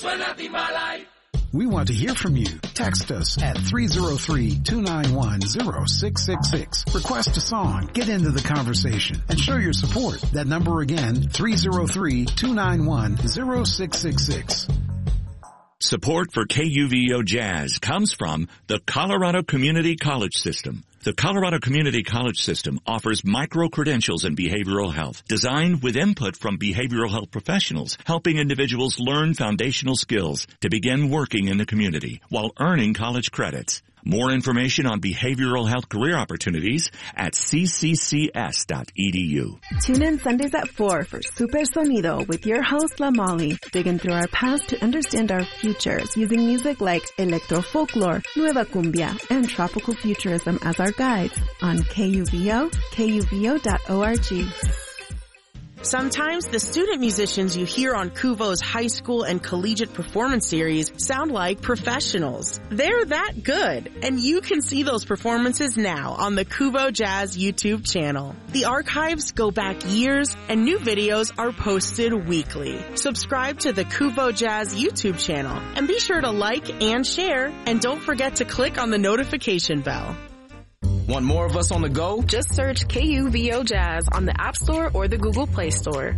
suena Timbalay. We want to hear from you. Text us at 303-291-0666. Request a song, get into the conversation, and show your support. That number again, 303-291-0666. Support for KUVO Jazz comes from the Colorado Community College System. The Colorado Community College System offers micro-credentials in behavioral health, designed with input from behavioral health professionals, helping individuals learn foundational skills to begin working in the community while earning college credits. More information on behavioral health career opportunities at cccs.edu. Tune in Sundays at 4 for Super Sonido with your host, La Molly, digging through our past to understand our futures using music like electro folklore, nueva cumbia, and tropical futurism as our guides on KUVO, kuvo.org. Sometimes the student musicians you hear on KUVO's high school and collegiate performance series sound like professionals. They're that good, and you can see those performances now on the KUVO Jazz YouTube channel. The archives go back years, and new videos are posted weekly. Subscribe to the KUVO Jazz YouTube channel, and be sure to like and share, and don't forget to click on the notification bell. Want more of us on the go? Just search KUVO Jazz on the App Store or the Google Play Store.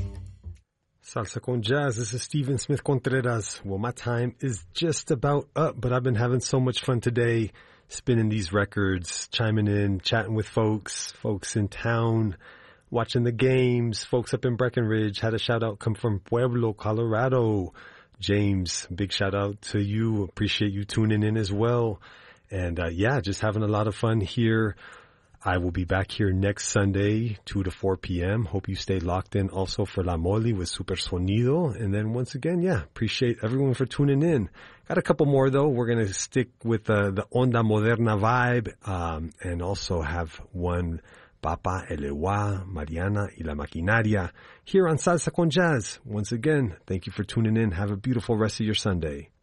Salsa con Jazz. This is Steven Smith Contreras. Well, my time is just about up, but I've been having so much fun today, spinning these records, chiming in, chatting with folks in town, watching the games, folks up in Breckenridge. Had a shout out come from Pueblo, Colorado. James, big shout out to you. Appreciate you tuning in as well. And, just having a lot of fun here. I will be back here next Sunday, 2 to 4 p.m. Hope you stay locked in also for La Moli with Super Sonido. And then once again, appreciate everyone for tuning in. Got a couple more though. We're going to stick with the Onda Moderna vibe, and also have one Papa, Elewa, Mariana y La Maquinaria here on Salsa con Jazz. Once again, thank you for tuning in. Have a beautiful rest of your Sunday.